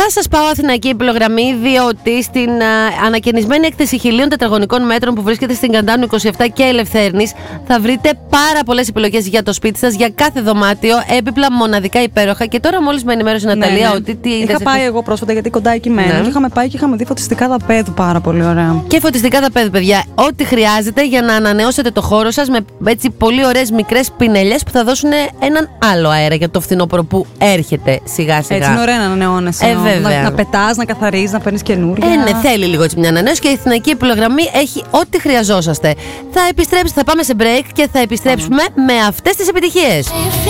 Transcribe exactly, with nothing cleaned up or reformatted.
Θα σας πάω Αθηναϊκή Υπηλογραμμή, διότι στην α, ανακαινισμένη έκθεση χιλίων τετραγωνικών μέτρων που βρίσκεται στην Καντάνου είκοσι επτά και Ελευθέρνης θα βρείτε πάρα πολλές επιλογές για το σπίτι σας, για κάθε δωμάτιο, έπιπλα μοναδικά υπέροχα. Και τώρα μόλις με ενημέρωσε η Ναταλία, ναι, ναι, ότι. Τι, είχα πάει σε... εγώ πρόσφατα, γιατί κοντά εκεί μένω. Ναι. Και είχαμε πάει και είχαμε δει φωτιστικά δαπέδου πάρα πολύ ωραία. Και φωτιστικά δαπέδου, παιδιά. Ό,τι χρειάζεται για να ανανεώσετε το χώρο σας με έτσι πολύ ωραίες μικρές πινελιές που θα δώσουν έναν άλλο αέρα για το φθινόπωρο που έρχεται σιγά σιγά. Έτσι είναι ωραία να ανανεώνεσαι. Ε, να, να πετάς, να καθαρίζεις, να παίρνεις καινούργια. Ε, ναι, θέλει λίγο έτσι μια ανανέωση και η Αθηναϊκή Υπηλογραμμή έχει ό,τι χρειαζόσαστε. Θα επιστρέψετε, θα πάμε σε break και θα επιστρέψουμε mm. με αυτές τις επιτυχίες.